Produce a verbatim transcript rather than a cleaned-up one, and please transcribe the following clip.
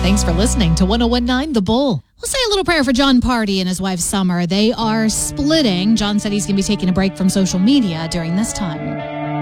Thanks for listening to one oh one point nine The Bull. We'll say a little prayer for John Party and his wife Summer. They are splitting. John said he's going to be taking a break from social media during this time.